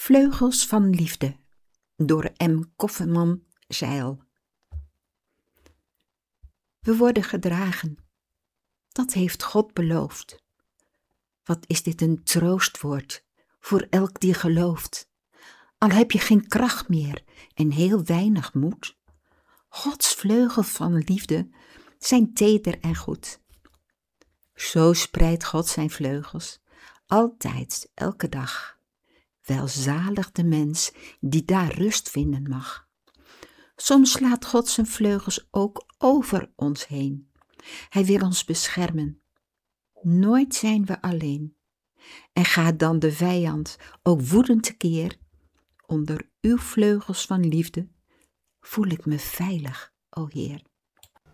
Vleugels van liefde door M. Kofferman-Zeil. We worden gedragen, dat heeft God beloofd. Wat is dit een troostwoord voor elk die gelooft. Al heb je geen kracht meer en heel weinig moed. Gods vleugels van liefde zijn teder en goed. Zo spreidt God zijn vleugels, altijd, elke dag. Welzalig de mens die daar rust vinden mag. Soms slaat God zijn vleugels ook over ons heen. Hij wil ons beschermen. Nooit zijn we alleen. En gaat dan de vijand ook woedend tekeer. Onder uw vleugels van liefde voel ik me veilig, o Heer.